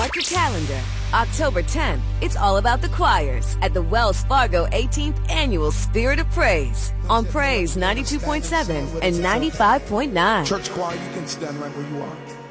Mark your calendar. October 10th, it's all about the choirs at the Wells Fargo 18th Annual Spirit of Praise on Praise 92.7 and 95.9. Church choir, you can stand right where you are.